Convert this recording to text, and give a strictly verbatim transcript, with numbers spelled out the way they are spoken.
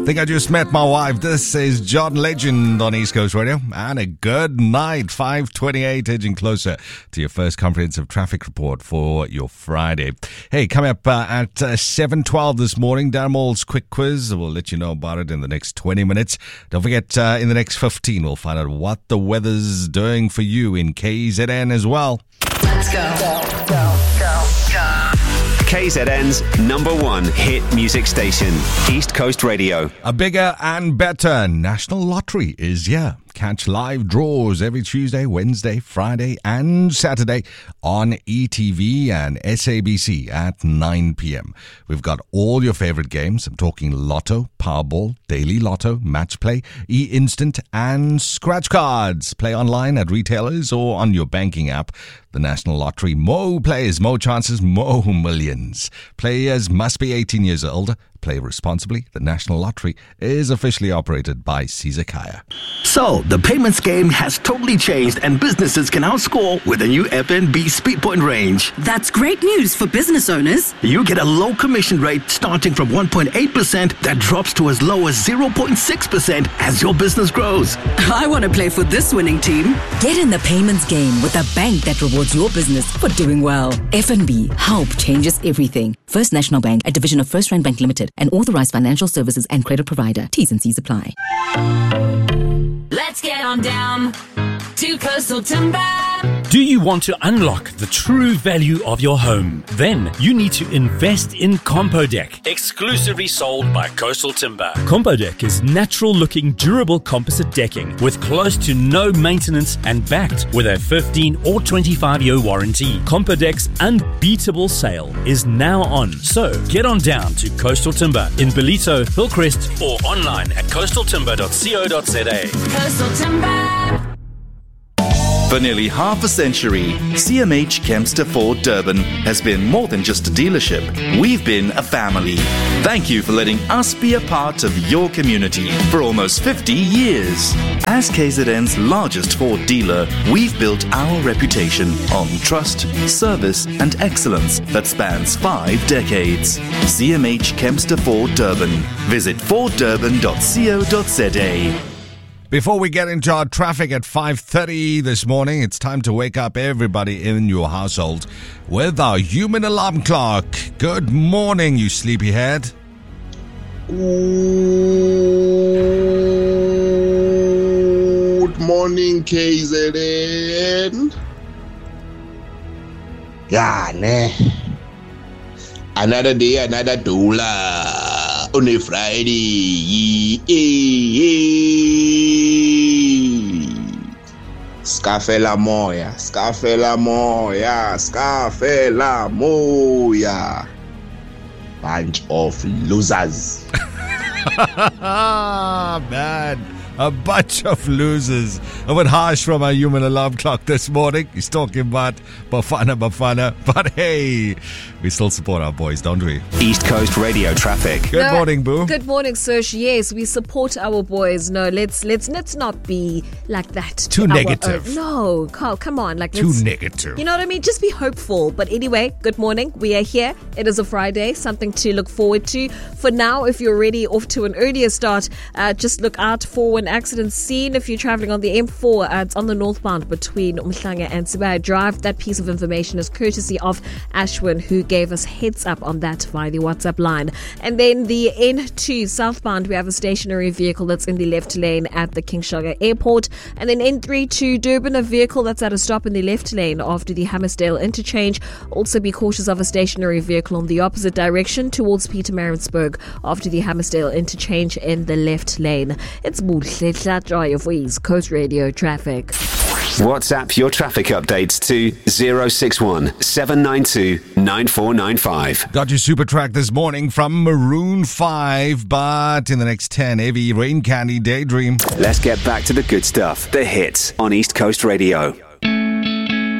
Think I just met my wife. This is John Legend on East Coast Radio. And a good night. five twenty-eight, edging closer to your first comprehensive traffic report for your Friday. Hey, coming up uh, at uh, seven twelve this morning, Darren Moore's quick quiz. We'll let you know about it in the next twenty minutes. Don't forget, uh, in the next fifteen, we'll find out what the weather's doing for you in K Z N as well. Let's go. Go, go, go, go. K Z N's number one hit music station, East Coast Radio. A bigger and better National Lottery is here. Catch live draws every Tuesday, Wednesday, Friday and Saturday on E T V and S A B C at nine p.m. We've got all your favorite games. I'm talking Lotto, Powerball, Daily Lotto, Match Play, E-Instant and Scratch Cards. Play online at retailers or on your banking app. The National Lottery. More players, more chances, more millions. Players must be eighteen years old. Play responsibly. The National Lottery is officially operated by Caesar Kaya. So, the payments game has totally changed and businesses can now score with the new F N B Speedpoint range. That's great news for business owners. You get a low commission rate starting from one point eight percent that drops to as low as zero point six percent as your business grows. I want to play for this winning team. Get in the payments game with a bank that rewards your business for doing well. F N B, help changes everything. First National Bank, a division of First Rand Bank Limited, an authorized financial services and credit provider. T's and C's apply. Let's get on down to Coastal Timber. Do you want to unlock the true value of your home? Then you need to invest in Compodeck, exclusively sold by Coastal Timber. Compodeck is natural-looking, durable composite decking with close to no maintenance and backed with a fifteen or twenty-five year warranty. Compodeck's unbeatable sale is now on, so get on down to Coastal Timber in Bellito, Hillcrest, or online at coastal timber dot co dot za. Coastal Timber. For nearly half a century, C M H Kempster Ford Durban has been more than just a dealership. We've been a family. Thank you for letting us be a part of your community for almost fifty years. As K Z N's largest Ford dealer, we've built our reputation on trust, service and excellence that spans five decades. C M H Kempster Ford Durban. Visit ford durban dot co dot za. Before we get into our traffic at five thirty this morning, it's time to wake up everybody in your household with our human alarm clock. Good morning, you sleepyhead. Good morning, K Z N. Yeah, ne. Another day, another dollar. On a Friday. Scafela moya, scafela moya, scafela moya. Bunch of losers. Man, a bunch of losers. A bit harsh from our human alarm clock this morning. He's talking about Bafana Bafana. But hey, we still support our boys, don't we? East Coast Radio traffic. Good no, morning, Boo. Good morning, Serge. Yes, we support our boys. No, let's let's let's not be like that. Too to negative. Our, no, Carl, come on. Like Too negative. You know what I mean? Just be hopeful. But anyway, good morning. We are here. It is a Friday. Something to look forward to. For now, if you're already off to an earlier start, uh, just look out for an accident scene. If you're traveling on the M four, uh, it's on the northbound between Umhlanga and Sibaya Drive. That piece of information is courtesy of Ashwin, who gave us heads up on that via the WhatsApp line. And then the N two southbound, we have a stationary vehicle that's in the left lane at the King Shaka Airport. And then N three to Durban, a vehicle that's at a stop in the left lane after the Hammersdale interchange. Also be cautious of a stationary vehicle on the opposite direction towards Pietermaritzburg after the Hammersdale interchange in the left lane. It's Buhle Tlatshayo for East Coast Radio traffic. WhatsApp your traffic updates to zero six one seven nine two nine four nine five. Got your super track this morning from Maroon five, but in the next ten, heavy Rain Candy Daydream. Let's get back to the good stuff. The hits on East Coast Radio.